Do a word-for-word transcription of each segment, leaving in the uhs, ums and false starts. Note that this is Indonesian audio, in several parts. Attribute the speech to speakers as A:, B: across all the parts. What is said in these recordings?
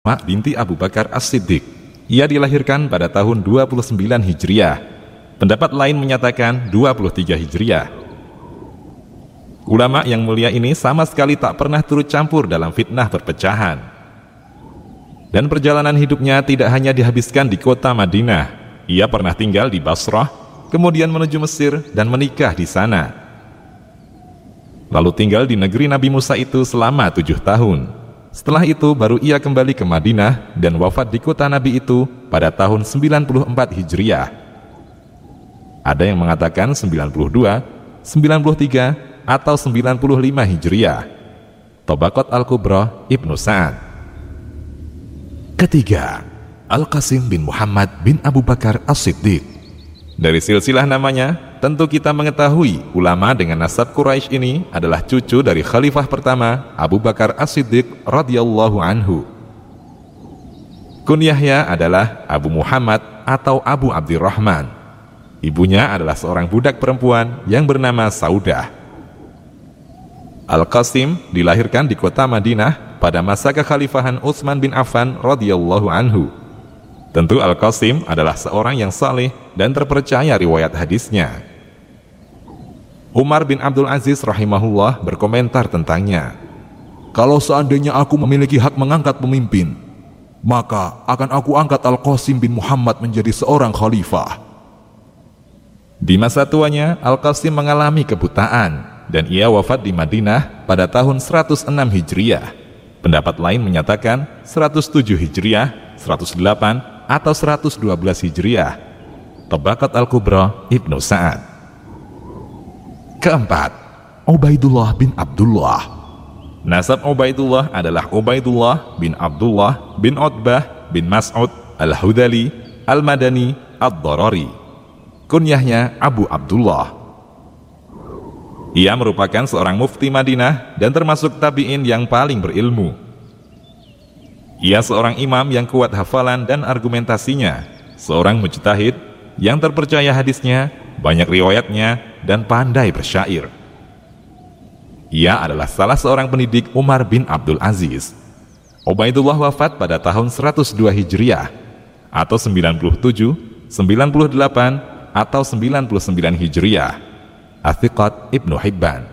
A: Mak binti Abu Bakar As-Siddiq. Ia dilahirkan pada tahun dua puluh sembilan Hijriah. Pendapat lain menyatakan dua puluh tiga Hijriah. Ulama yang mulia ini sama sekali tak pernah turut campur dalam fitnah perpecahan. Dan perjalanan hidupnya tidak hanya dihabiskan di kota Madinah. Ia pernah tinggal di Basrah, kemudian menuju Mesir dan menikah di sana. Lalu tinggal di negeri Nabi Musa itu selama tujuh tahun. Setelah itu baru ia kembali ke Madinah dan wafat di kota Nabi itu pada tahun sembilan puluh empat Hijriah. Ada yang mengatakan sembilan puluh dua, sembilan puluh tiga, atau sembilan puluh lima Hijriah. Tabaqat Al-Kubra Ibnu Sa'ad. Ketiga, Al-Qasim bin Muhammad bin Abu Bakar As-Siddiq. Dari silsilah namanya, tentu kita mengetahui ulama dengan nasab Quraisy ini adalah cucu dari khalifah pertama Abu Bakar As-Siddiq radhiyallahu anhu. Kunyahnya adalah Abu Muhammad atau Abu Abdurrahman. Ibunya adalah seorang budak perempuan yang bernama Saudah. Al-Qasim dilahirkan di kota Madinah pada masa kekhalifahan Utsman bin Affan radhiyallahu anhu. Tentu Al-Qasim adalah seorang yang saleh dan terpercaya riwayat hadisnya. Umar bin Abdul Aziz rahimahullah berkomentar tentangnya. Kalau seandainya aku memiliki hak mengangkat pemimpin, maka akan aku angkat Al-Qasim bin Muhammad menjadi seorang khalifah. Di masa tuanya, Al-Qasim mengalami kebutaan dan ia wafat di Madinah pada tahun seratus enam Hijriah. Pendapat lain menyatakan seratus tujuh Hijriah, seratus delapan, atau seratus dua belas Hijriah. Tabaqat Al-Kubra Ibnu Sa'ad. Keempat, Ubaidullah bin Abdullah. Nasab Ubaidullah adalah Ubaidullah bin Abdullah bin Utbah bin Mas'ud Al-Hudali Al-Madani Ad-Darari. Kunyahnya Abu Abdullah. Ia merupakan seorang mufti Madinah dan termasuk tabi'in yang paling berilmu. Ia seorang imam yang kuat hafalan dan argumentasinya, seorang mujtahid yang terpercaya hadisnya, banyak riwayatnya, dan pandai bersyair. Ia adalah salah seorang pendidik Umar bin Abdul Aziz. Ubaidullah wafat pada tahun seratus dua Hijriah, atau sembilan puluh tujuh, sembilan puluh delapan, atau sembilan puluh sembilan Hijriah. Athiqat Ibnu Hibban.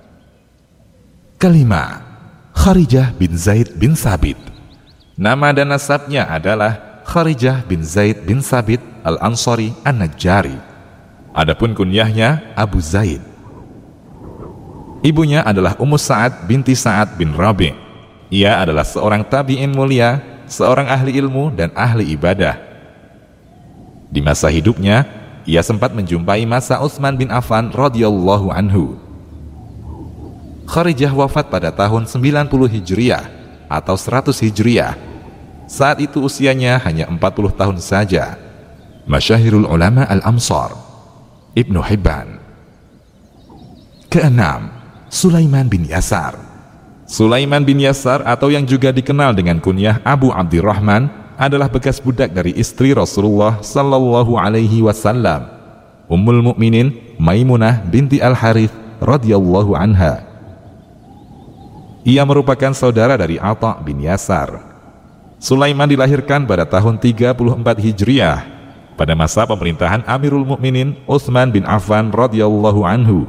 A: Kelima, Kharijah bin Zaid bin Sabit. Nama dan nasabnya adalah Kharijah bin Zaid bin Sabit Al-Ansari An-Najjari. Adapun kunyahnya Abu Zaid. Ibunya adalah Ummu Sa'ad binti Sa'ad bin Rabi'. Ia adalah seorang tabi'in mulia, seorang ahli ilmu dan ahli ibadah. Di masa hidupnya, ia sempat menjumpai masa Utsman bin Affan radhiyallahu anhu. Kharijah wafat pada tahun sembilan puluh Hijriah atau seratus Hijriah. Saat itu usianya hanya empat puluh tahun saja. Masyahirul ulama al-Amsar. Ibnu Hibban. Keenam, Sulaiman bin Yasar. Sulaiman bin Yasar atau yang juga dikenal dengan kunyah Abu Abdurrahman adalah bekas budak dari istri Rasulullah sallallahu alaihi wasallam, Ummul Mukminin Maimunah binti Al-Harith radhiyallahu anha. Ia merupakan saudara dari Atha bin Yasar. Sulaiman dilahirkan pada tahun tiga puluh empat Hijriah pada masa pemerintahan Amirul Mukminin Utsman bin Affan radhiyallahu anhu.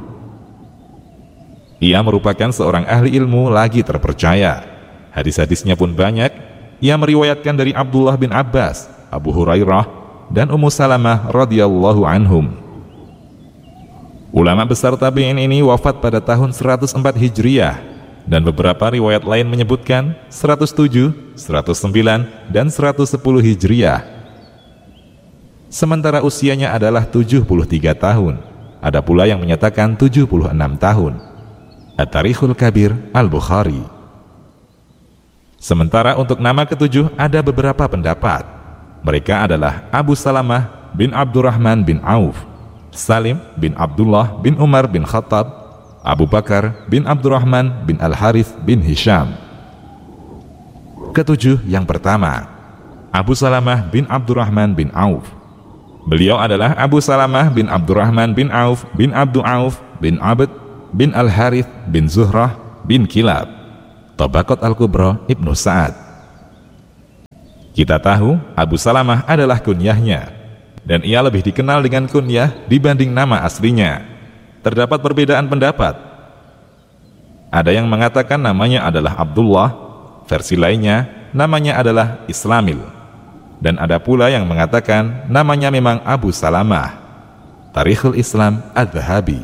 A: Ia merupakan seorang ahli ilmu lagi terpercaya. Hadis-hadisnya pun banyak. Ia meriwayatkan dari Abdullah bin Abbas, Abu Hurairah, dan Ummu Salamah radhiyallahu anhum. Ulama besar tabi'in ini wafat pada tahun seratus empat Hijriah. Dan beberapa riwayat lain menyebutkan seratus tujuh, seratus sembilan, dan seratus sepuluh Hijriah. Sementara usianya adalah tujuh puluh tiga tahun. Ada pula yang menyatakan tujuh puluh enam tahun. At-Tarikhul Kabir Al-Bukhari. Sementara untuk nama ketujuh ada beberapa pendapat. Mereka adalah Abu Salamah bin Abdurrahman bin Auf, Salim bin Abdullah bin Umar bin Khattab, Abu Bakar bin Abdurrahman bin Al-Harith bin Hisham. Ketujuh yang pertama, Abu Salamah bin Abdurrahman bin Auf. Beliau adalah Abu Salamah bin Abdurrahman bin Auf bin Abdu Auf bin Abd bin Al-Harith bin Zuhrah bin Kilab. Tabaqat Al-Kubra Ibnu Sa'ad. Kita tahu Abu Salamah adalah kunyahnya, dan ia lebih dikenal dengan kunyah dibanding nama aslinya. Terdapat perbedaan pendapat. Ada yang mengatakan namanya adalah Abdullah, versi lainnya namanya adalah Islamil, dan ada pula yang mengatakan namanya memang Abu Salamah. Tarikhul Islam Adz-Dzahabi.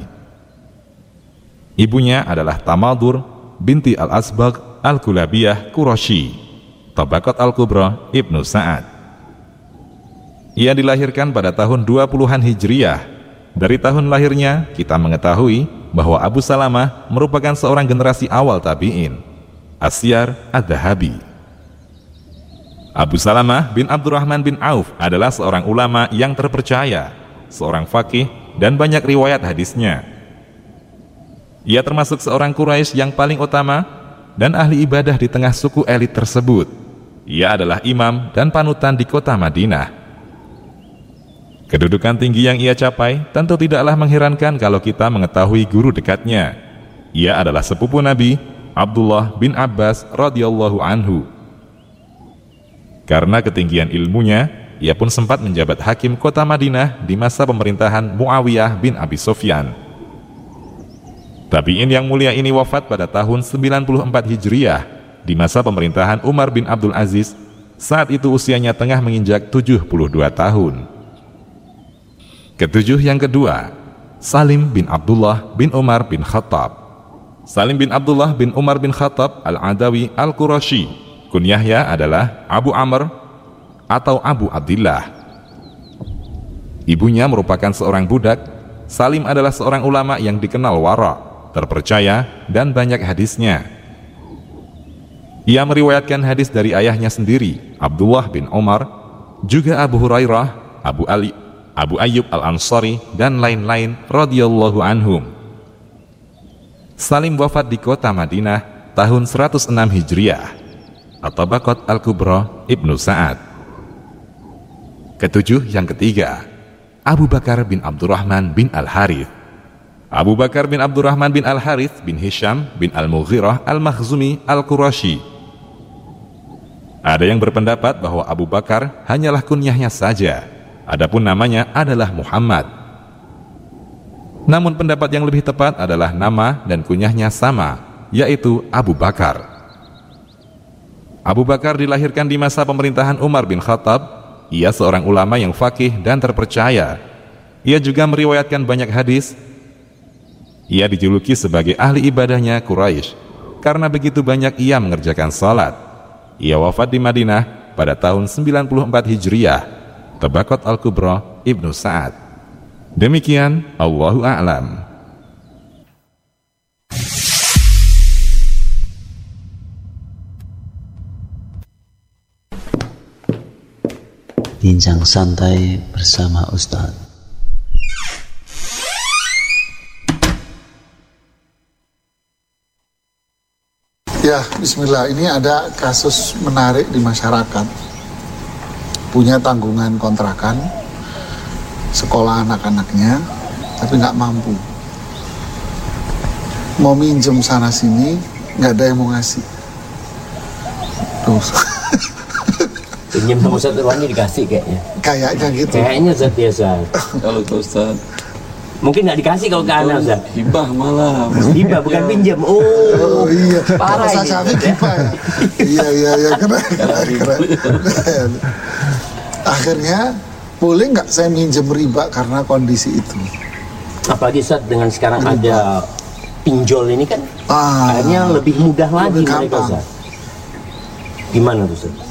A: Ibunya adalah Tamadur binti Al-Asbagh Al-Kulabiyah Quraisy, Tabaqat Al-Kubra Ibnu Sa'ad. Ia dilahirkan pada tahun dua puluhan Hijriyah. Dari tahun lahirnya kita mengetahui bahwa Abu Salamah merupakan seorang generasi awal tabi'in. Asyar Adz-Dzahabi. Abu Salamah bin Abdurrahman bin Auf adalah seorang ulama yang terpercaya, seorang faqih, dan banyak riwayat hadisnya. Ia termasuk seorang Quraisy yang paling utama dan ahli ibadah di tengah suku elit tersebut. Ia adalah imam dan panutan di kota Madinah. Kedudukan tinggi yang ia capai tentu tidaklah mengherankan kalau kita mengetahui guru dekatnya. Ia adalah sepupu Nabi, Abdullah bin Abbas radhiyallahu anhu. Karena ketinggian ilmunya, ia pun sempat menjabat hakim kota Madinah di masa pemerintahan Muawiyah bin Abi Sufyan. Tabi'in yang mulia ini wafat pada tahun sembilan puluh empat Hijriyah di masa pemerintahan Umar bin Abdul Aziz. Saat itu usianya tengah menginjak tujuh puluh dua tahun. Ketujuh yang kedua, Salim bin Abdullah bin Umar bin Khattab. Salim bin Abdullah bin Umar bin Khattab Al-Adawi Al-Qurashi. Kunyahnya adalah Abu Amr atau Abu Abdillah. Ibunya merupakan seorang budak. Salim adalah seorang ulama yang dikenal wara, terpercaya, dan banyak hadisnya. Ia meriwayatkan hadis dari ayahnya sendiri, Abdullah bin Umar, juga Abu Hurairah, Abu Ali, Abu Ayyub Al-Ansari, dan lain-lain radhiyallahu anhum. Salim wafat di kota Madinah tahun seratus enam Hijriyah. At-Tabaqat Al-Kubra Ibnu Sa'ad. Ketujuh yang ketiga, Abu Bakar bin Abdurrahman bin Al-Harith. Abu Bakar bin Abdurrahman bin Al-Harith bin Hisham bin Al-Mughirah Al-Makhzumi Al-Qurashi. Ada yang berpendapat bahwa Abu Bakar hanyalah kunyahnya saja, adapun namanya adalah Muhammad. Namun pendapat yang lebih tepat adalah nama dan kunyahnya sama, yaitu Abu Bakar. Abu Bakar dilahirkan di masa pemerintahan Umar bin Khattab. Ia seorang ulama yang faqih dan terpercaya. Ia juga meriwayatkan banyak hadis. Ia dijuluki sebagai ahli ibadahnya Quraisy karena begitu banyak ia mengerjakan salat. Ia wafat di Madinah pada tahun sembilan puluh empat Hijriyah. Tabaqat Al-Kubra Ibnu Sa'ad. Demikian, Allahu a'lam.
B: Bincang santai bersama Ustadz.
C: Ya, bismillah. Ini ada kasus menarik di masyarakat. Punya tanggungan kontrakan, sekolah anak-anaknya, tapi nggak mampu. Mau minjem sana sini, nggak ada yang mau ngasih. Tuh.
D: Pinjam sama Ustaz Irwani dikasih kayaknya.
C: Kayaknya gitu.
D: Kayaknya Ustaz ya Ustaz.
E: Kalau ke Ustaz
D: mungkin nggak dikasih kalau ke anak Ustaz.
E: hibah malah.
D: Hibah bukan pinjam. Oh,
C: Oh iya,
D: parah
C: Pak
D: ini.
C: Syafiq hibah ya. Iya iya iya keren keren keren. Akhirnya boleh nggak saya minjem riba karena kondisi itu?
D: Apalagi Ustaz dengan sekarang
C: Riba.
D: ada pinjol ini kan,
C: Ah,
D: akhirnya lebih mudah lagi
C: lebih
D: mereka
C: gampang.
D: Ustaz. Gimana tuh Ustaz?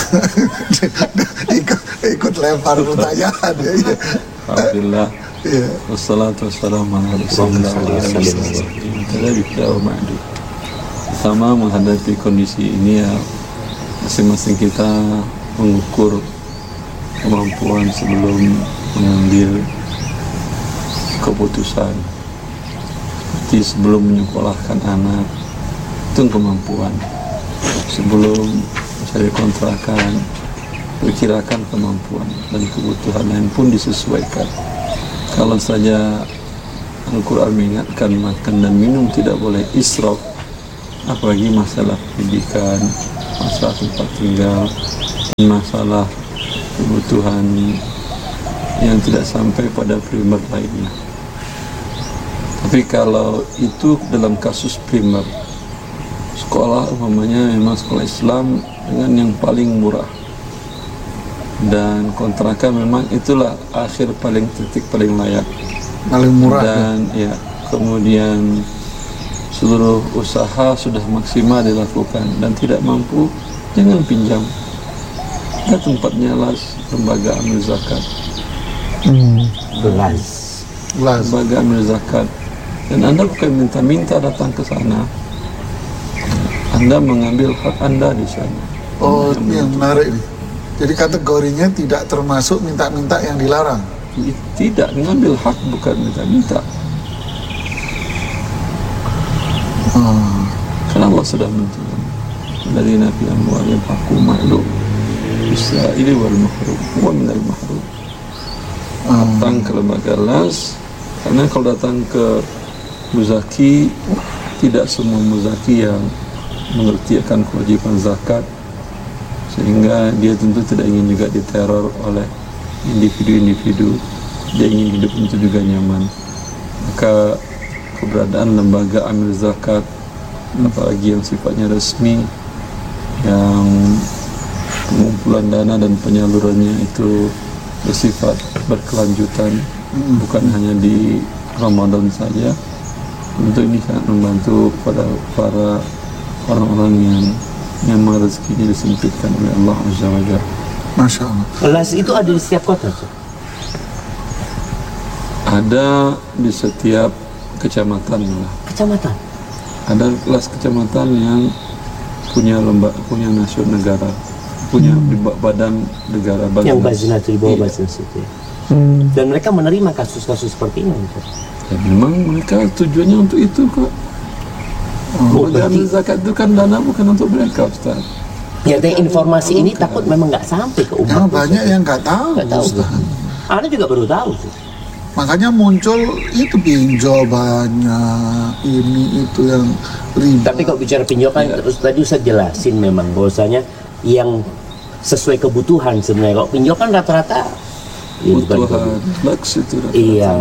C: ikut ikut lempar pertanyaan ya. Iya.
E: Alhamdulillah.
C: Iya.
E: Wassalatu wassalamu ala Rasulillah wa ala alihi wasallam. Pertama menghadapi kondisi ini ya masing-masing kita mengukur kemampuan sebelum mengambil keputusan. Jadi sebelum menyekolahkan anak itu kemampuan. Sebelum cari kontrakan, perkirakan kemampuan dan kebutuhan lain pun disesuaikan. Kalau saja Al-Quran mengingatkan makan dan minum tidak boleh israf, apalagi masalah pendidikan, masalah tempat tinggal, masalah kebutuhan yang tidak sampai pada primer lainnya. Tapi kalau itu dalam kasus primer, sekolah umpamanya memang sekolah Islam dengan yang paling murah, dan kontrakan memang itulah akhir paling titik paling layak,
C: paling murah.
E: Dan ya, kemudian seluruh usaha sudah maksimal dilakukan dan tidak mampu, jangan pinjam. Ada tempatnya las, lembaga amil zakat.
D: Hmm. Belas.
C: Las.
E: Lembaga amil zakat. Dan Anda bukan minta-minta datang ke sana. Anda mengambil hak Anda di sana.
C: Oh, ini yang menarik nih. Jadi kategorinya tidak termasuk minta-minta yang dilarang.
E: Tidak, mengambil hak bukan minta-minta.
C: Hmm.
E: Karena Allah sudah menentukan. Dari Nabi Amwal yang paku maklum bisa ini wal mahrum, wa minal mahrum. Datang ke lembaga las, karena kalau datang ke muzaki, tidak semua muzaki yang mengerti akan kewajiban zakat, sehingga dia tentu tidak ingin juga diteror oleh individu-individu. Dia ingin hidup itu juga nyaman. Maka keberadaan lembaga amil zakat, apalagi yang sifatnya resmi, yang pengumpulan dana dan penyalurannya itu bersifat berkelanjutan, bukan hanya di Ramadan saja. Untuk ini sangat membantu pada para orang-orang yang memang rezekinya disempitkan oleh Allah Azza wa Jalla.
C: Masya Allah.
D: Las itu ada di setiap kota, Cik?
E: Ada di setiap kecamatan lah.
D: Kecamatan?
E: Ada kelas kecamatan yang punya lembaga, punya nasional negara, punya hmm. badan negara. Badan
D: yang Baznas di bawah
E: iya.
D: Baznas itu. Hmm. Dan mereka menerima kasus-kasus seperti ini, Cik?
E: Ya, memang mereka tujuannya untuk itu kok. Oh, berarti zakat itu kan dana bukan untuk mereka, Ustaz.
D: Ya, tapi informasi ini takut memang nggak sampai ke umat.
C: Nah, banyak yang nggak tahu,
D: nggak tahu.
C: Ustaz.
D: Anda juga baru tahu sih.
C: Makanya muncul itu pinjol banyak, ini itu yang riba.
D: Tapi kalau bicara pinjol kan ya. Terus tadi Ustaz jelasin memang bahwasanya yang sesuai kebutuhan sebenarnya. Kalau pinjol kan rata-rata
E: kebutuhan laks itu rata-rata.
D: Iya.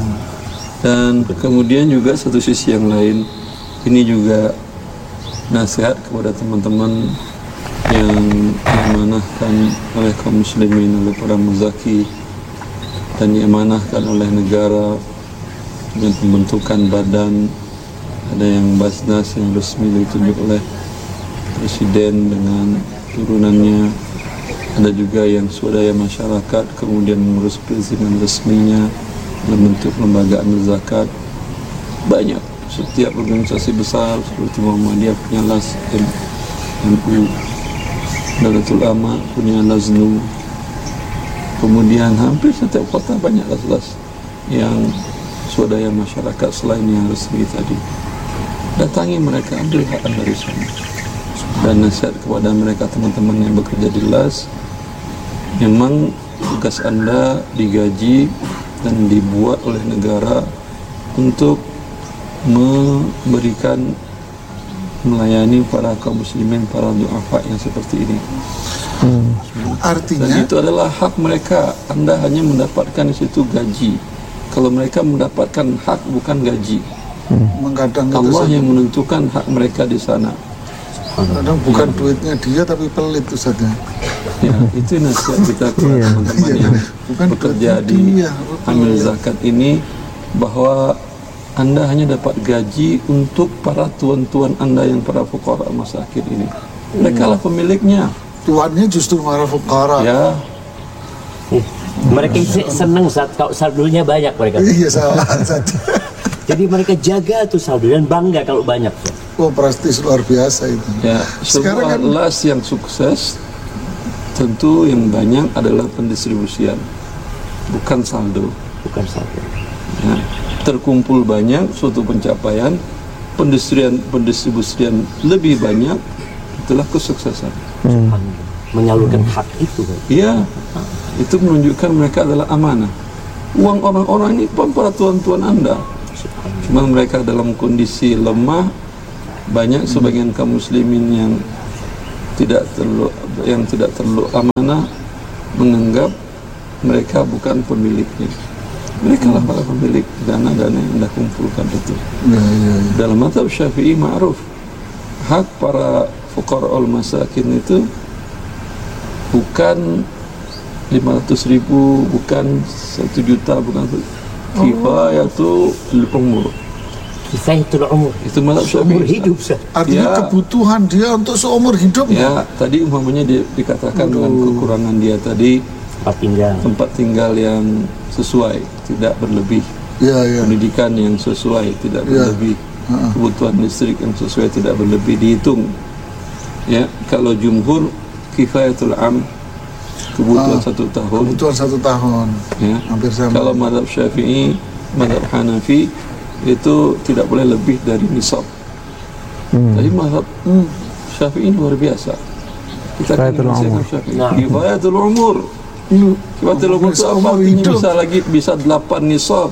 E: Dan kemudian juga satu sisi yang lain, ini juga nasihat kepada teman-teman yang diamanahkan oleh kaum muslimin, oleh para muzaki, dan diamanahkan oleh negara dengan pembentukan badan. Ada yang Baznas yang resmi ditunjuk oleh presiden dengan turunannya, ada juga yang swadaya masyarakat kemudian mengurus perizinan resminya dalam bentuk lembaga amil zakat. Banyak, setiap organisasi besar seperti Muhammadiyah punya las, M U, Nadatul Ulama punya Laznu, kemudian hampir setiap kota banyak las-las yang swadaya masyarakat selain yang resmi tadi. Datangi mereka, ambil hak Anda dari sana. Dan nasihat kepada mereka teman-teman yang bekerja di las, memang tugas Anda digaji dan dibuat oleh negara untuk memberikan, melayani para kaum muslimin, para du'afa yang seperti ini.
C: Hmm. Artinya
E: dan itu adalah hak mereka. Anda hanya mendapatkan di situ gaji. Kalau mereka mendapatkan hak bukan gaji.
C: Hmm.
E: Allah yang menentukan hak mereka di sana.
C: Kadang bukan ya. Duitnya dia tapi pelit Ustaznya.
E: Ya, itu nasihat kita kepada teman-teman
C: iya.
E: yang
C: bukan
E: bekerja di amil zakat ini, bahwa Anda hanya dapat gaji untuk para tuan-tuan Anda yang para fuqara masakin ini. Mereka lah pemiliknya.
C: Tuannya justru para fuqara.
E: Ya.
D: Mereka senang saat kalau saldonya banyak mereka.
C: Iya, salah saja.
D: Jadi mereka jaga tuh saldo dan bangga kalau banyak.
C: Oh, prestis luar biasa itu.
E: Ya, sebuah kan las yang sukses tentu yang banyak adalah pendistribusian, bukan saldo.
D: Bukan saldo.
E: Ya, terkumpul banyak suatu pencapaian, pendistribusian pendistribusian lebih banyak, itulah kesuksesan.
D: Hmm. Menyalurkan hak itu kan?
E: Iya, itu menunjukkan mereka adalah amanah. Uang orang-orang ini pun para tuan-tuan Anda, cuma mereka dalam kondisi lemah, banyak sebagian kaum muslimin yang tidak terlalu yang tidak terlalu amanah menganggap mereka bukan pemiliknya. Mereka lah para pemilik dana-dana yang Anda kumpulkan itu.
C: Ya, ya, ya.
E: Dalam mazhab Syafi'i ma'ruf, hak para fuqara'ul masakin itu bukan lima ratus ribu, bukan satu juta, bukan kifayatul umur.
D: Kifayatul umur.
E: Itu mazhab Syafi'i.
D: Umur hidup, Ustaz.
C: Artinya
E: Ya.
C: kebutuhan dia untuk seumur hidup.
E: Ya, tadi umpamanya di, dikatakan
C: Aduh.
E: dengan kekurangan dia tadi
D: Tempat tinggal.
E: tempat tinggal yang sesuai, tidak berlebih,
C: Ya, ya.
E: pendidikan yang sesuai, tidak
C: Ya.
E: berlebih,
C: Ha-ha.
E: kebutuhan listrik yang sesuai, tidak berlebih, dihitung. Ya, kalau jumhur kifayatul am, kebutuhan
C: Ah,
E: satu tahun.
C: Kebutuhan satu tahun.
E: Ya.
C: Hampir sama.
E: Kalau mazhab Syafi'i, mazhab Hanafi itu tidak boleh lebih dari nisab. Jadi mazhab
C: Hmm.
E: Syafi'i luar biasa. Kita
F: Kifayatul
E: kan
F: umur.
E: Syafi'i.
D: Nah.
E: Kifayatul umur.
C: Lu-
E: Kifayatul umur itu apa
C: Seumur
E: artinya?
C: hidup.
E: Bisa lagi bisa delapan nisab.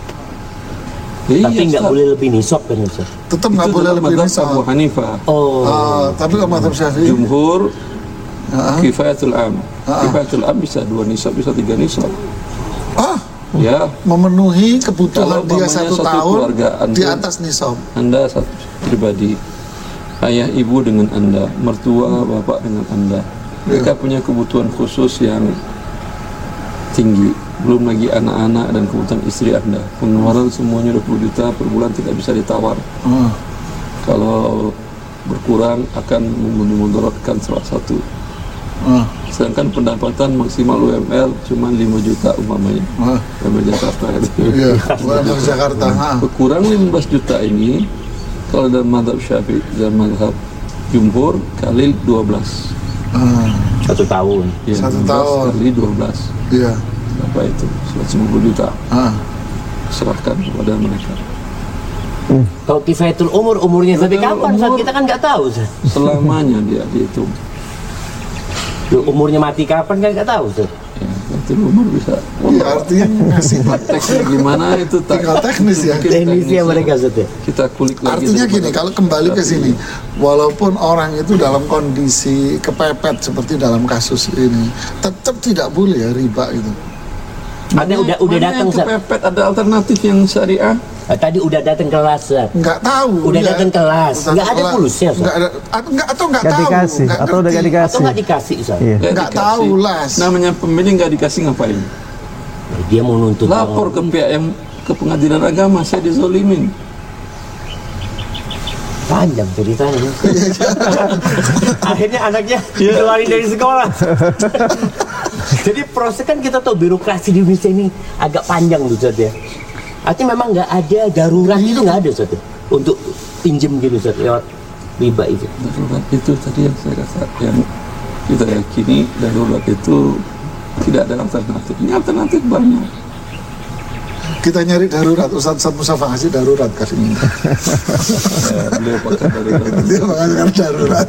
D: Tapi
E: Iya,
D: nggak
E: Ustaz.
D: boleh lebih nisab kan, Ustaz?
C: Tetap nggak
E: Itu
C: boleh
E: dalam
C: lebih
E: mazhab Abu
C: nisab.
E: Hanifah.
D: Oh.
C: Ah, tapi kalau mazhab Syafi'i,
E: Jumhur
C: ah,
E: kifayatul am.
C: Ah.
E: Kifayatul am bisa dua nisab, bisa tiga nisab.
C: ah,
E: Ya,
C: memenuhi kebutuhan
E: Kalau
C: dia
E: umpamanya
C: satu
E: satu
C: tahun
E: keluarga
C: di
E: antum-
C: atas nisab.
E: Anda satu pribadi, ayah ibu dengan Anda, mertua bapak dengan Anda, mereka punya kebutuhan khusus yang tinggi, belum lagi anak-anak dan kebutuhan istri Anda. Pengeluaran semuanya dua puluh juta per bulan tidak bisa ditawar.
C: Ah,
E: Kalau berkurang akan memudaratkan salah satu.
C: ah,
E: Sedangkan pendapatan maksimal U M L cuma lima juta umpamanya.
C: ah.
E: U M L Jakarta itu.
C: Iya, bukan mazhab Jakarta. Ah.
E: Berkurang lima belas juta ini kalau dalam mazhab Syafi'i dan mazhab Jumhur kali dua belas.
C: Ah,
D: Satu tahun.
E: Ya,
C: Satu
E: enam belas
C: tahun.
E: kali dua belas.
C: iya.
E: Berapa itu? seratus lima puluh juta.
C: Ah,
E: Serahkan kepada mereka.
D: Kalau kifayatul umur, umurnya sampai
E: Kifayatul
D: kapan, Ustaz?
E: umur.
D: Kita kan nggak tahu, Ustaz.
E: Selamanya dia dihitung.
D: Loh, umurnya mati kapan kan nggak tahu, Ustaz.
E: Ya, nanti umur bisa.
C: iya, artinya ngasih
E: Teksnya gimana itu tak.
C: tinggal teknis ya.
E: Mungkin
D: Teknisnya
E: teknisnya
D: mereka, Ustaz, ya.
E: Kita kulik lagi.
C: Artinya
E: daripada-
C: gini, kalau kembali ke sini, walaupun orang itu dalam kondisi kepepet seperti dalam kasus ini, tetap tidak boleh ya riba itu.
D: Ada udah udah
E: Mana
D: datang,
E: yang
D: Ustaz.
E: kepepet, ada alternatif yang syariah.
D: Eh, Tadi udah datang kelas, Ustaz.
C: Nggak tahu.
D: Udah
C: ya.
D: datang kelas.
C: Datang
D: Nggak ada
C: kelas.
D: pulusnya, Ustaz.
C: Nggak ada, atau nggak atau nggak
F: Nggak
C: tahu.
F: dikasih,
C: nggak
F: atau udah
C: ngerti.
F: nggak
D: Atau
F: dikasih.
D: nggak dikasih, Ustaz?
F: Iya.
E: Nggak
C: Nggak
E: dikasih.
C: tahu, Las.
E: Namanya pemilih nggak dikasih ngapain?
D: Dia mau nuntut
E: Lapor ke pihak yang ke pengadilan agama, saya dizolimin.
D: panjang ceritanya. Akhirnya anaknya dikeluarin dari sekolah. Jadi proses kan kita tahu birokrasi di Indonesia ini agak panjang tuh, Ustaz ya. Artinya memang nggak ada darurat itu nggak ada, Ustaz ya, untuk pinjem gitu, Ustaz, lewat riba itu.
E: Darurat itu tadi yang saya kata, yang kita yakini darurat itu tidak ada alternatif. Ini alternatif banyak.
C: Kita nyari darurat, Ustaz Ustaz Musafa ngasih darurat kali ini.
E: Ya, beliau pakai darurat.
C: Dia mengatakan darurat.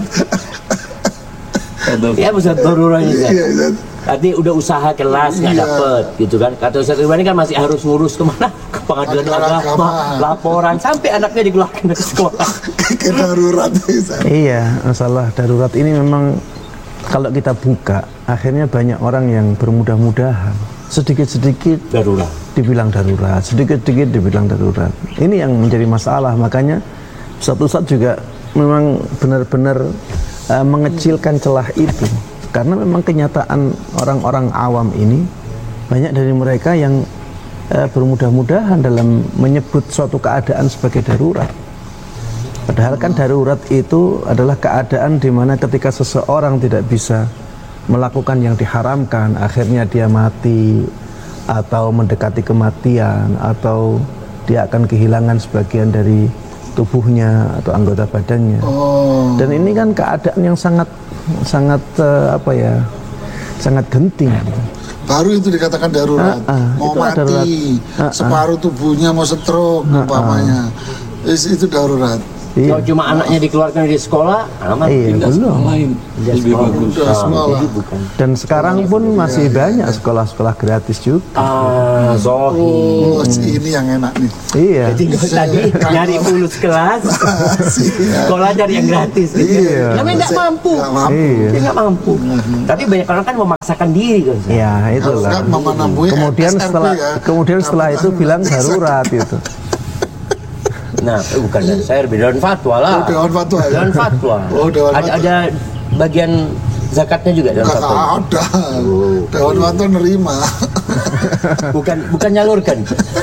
E: Ada
D: Ya Ustaz daruratnya, Ustaz.
C: Iya, Ustaz.
D: Tadi udah usaha kelas nggak
C: Iya.
D: dapet gitu kan. Kata Ustaz Ridwan kan masih harus ngurus kemana? Ke pengadilan
C: Pengadilan
D: agama,
C: agama.
D: laporan sampai anaknya dikeluarkan dari sekolah.
C: Ke darurat, Ustaz.
F: Iya, masalah darurat ini memang kalau kita buka, akhirnya banyak orang yang bermudah-mudahan. Sedikit-sedikit
D: Darurat.
F: dibilang darurat, sedikit-sedikit dibilang darurat. Ini yang menjadi masalah. Makanya Ustaz-Ustaz juga memang benar-benar uh, mengecilkan celah itu. Karena memang kenyataan orang-orang awam ini, banyak dari mereka yang uh, bermudah-mudahan dalam menyebut suatu keadaan sebagai darurat. Padahal kan darurat itu adalah keadaan di mana ketika seseorang tidak bisa melakukan yang diharamkan, akhirnya dia mati atau mendekati kematian atau dia akan kehilangan sebagian dari tubuhnya atau anggota badannya.
C: Oh.
F: Dan ini kan keadaan yang sangat sangat uh, apa ya, sangat genting.
C: Baru itu dikatakan darurat.
F: Ah, ah,
C: Mau
F: itu
C: mati,
F: darurat. Ah, ah.
C: separuh tubuhnya mau stroke umpamanya. Is- Itu darurat.
F: Iya.
D: Kalau cuma anaknya dikeluarkan dari sekolah, aman.
F: Iya,
E: Pindah
F: belum.
E: sekolah lain
D: Pindah
E: lebih
D: sekolah.
E: bagus.
C: Pindah sekolah.
D: Jadi bukan.
F: Dan sekarang pun masih banyak sekolah-sekolah gratis juga.
D: Ah, Zohi.
C: Oh, ini yang enak nih.
F: Iya.
D: Tinggal tadi nyari fulus kelas, sekolah cari yang gratis.
C: Iya.
D: Namanya nggak mampu.
C: Nggak mampu.
F: Iya.
D: Dia nggak mampu. Tapi banyak orang kan memaksakan diri kan. Ustaz.
F: Ya, itulah.
C: Harus kan memenuhi
F: Kemudian
C: S R P
F: setelah
C: ya.
F: kemudian setelah itu bilang darurat itu.
D: Nah, eh, bukan dari saya, Dewan Fatwa lah.
C: Oh, Dewan Fatwa ya?
D: Dewan Fatwa.
C: Oh, Dewan
D: ada,
C: Fatwa.
D: ada bagian zakatnya juga Dewan
C: Nggak
D: Fatwa.
C: ada. Dewan Fatwa nerima.
D: Bukan bukan nyalurkan.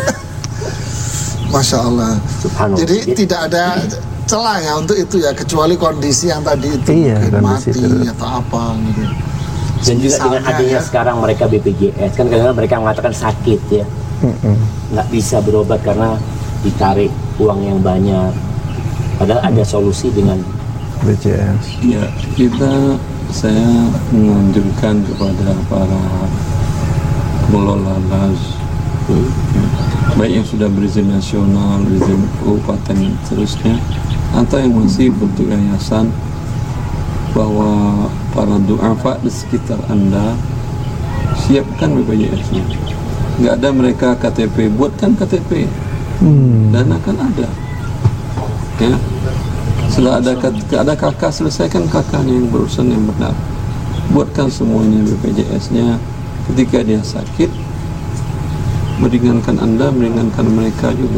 C: Masya Allah.
D: Subhanallah.
C: Jadi tidak ada celah ya untuk itu ya, kecuali kondisi yang tadi itu
F: Iya,
C: mungkin
F: kondisi
C: mati
F: itu.
C: atau apa gitu.
D: Dan juga dengan
C: Misalnya
D: adanya
C: ya.
D: sekarang mereka B P J S kan kadang-kadang mereka mengatakan sakit ya,
F: Mm-mm.
D: nggak bisa berobat karena ditarik uang yang banyak. Padahal ada solusi dengan
F: B P J S.
E: Ya, kita saya menganjurkan kepada para pengelola las, ya, baik yang sudah berizin nasional, berizin kabupaten dan seterusnya, atau yang masih bentuk yayasan, bahwa para du'afa di sekitar Anda siapkan B P J S-nya. Nggak ada mereka K T P, buatkan K T P.
F: Hmm.
E: Dana kan ada. Ya. Setelah ada ada kakak, selesaikan kakaknya yang berurusan yang benar. Buatkan semuanya B P J S-nya. Ketika dia sakit, meringankan Anda, meringankan mereka juga.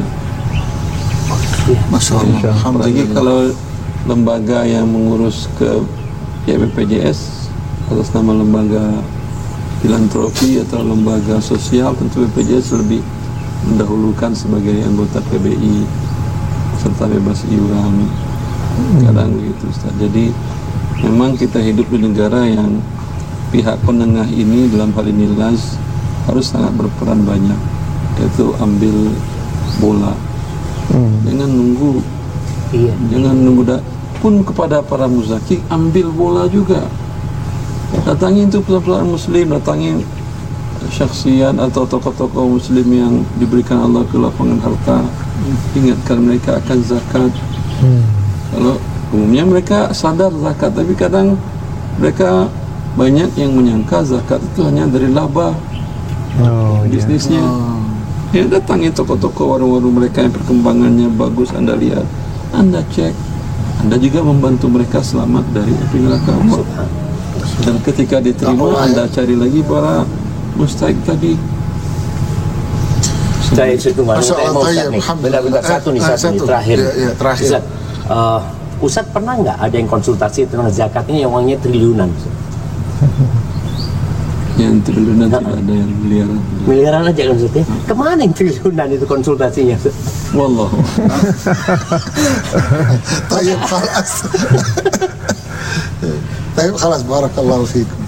C: Masya Allah.
E: Ya, apalagi
C: Alhamdulillah.
E: kalau lembaga yang mengurus ke ya B P J S atas nama lembaga filantropi atau lembaga sosial, tentu B P J S lebih mendahulukan sebagai anggota P B I serta bebas iuran. Kadang begitu Ustaz. Jadi memang kita hidup di negara yang pihak penengah ini dalam hal ini Las harus sangat berperan banyak, yaitu ambil bola.
F: Hmm.
E: Jangan nunggu,
D: iya.
E: jangan nunggu dah. Pun kepada para muzaki, ambil bola juga. Datangi itu pesantren muslim, datangi syakhsiat atau tokoh-tokoh muslim yang diberikan Allah kelapangan harta. Ingatkan mereka akan zakat.
F: Hmm.
E: Kalau umumnya mereka sadar zakat, tapi kadang mereka banyak yang menyangka zakat itu hanya dari laba
F: Oh, iya.
E: bisnisnya. Ya, datangi toko-toko, warung-warung mereka yang perkembangannya bagus, Anda lihat, Anda cek, Anda juga membantu mereka selamat dari api neraka Allah. Dan ketika diterima, Anda cari lagi para mustahik tadi.
D: Saya setuju dengan
C: Masya
D: saya
C: Allah,
D: mau Ustaz
C: tayyib.
D: nih.
C: Alhamdulillah.
D: Benar-benar
C: Eh,
D: satu nih,
C: eh,
D: satu nih
C: satu.
D: terakhir.
C: Iya, iya, terakhir.
D: Ustaz, eh, Ustaz pernah nggak ada yang konsultasi tentang zakat ini yang uangnya triliunan? Ustaz?
E: Yang triliunan tidak ada yang miliaran.
D: Miliaran aja kan Ustaz ya? Kemana yang triliunan itu konsultasinya? Ustaz?
E: Wallahu.
C: Tayyib khalas. Tayyib khalas, barakallahu fikum.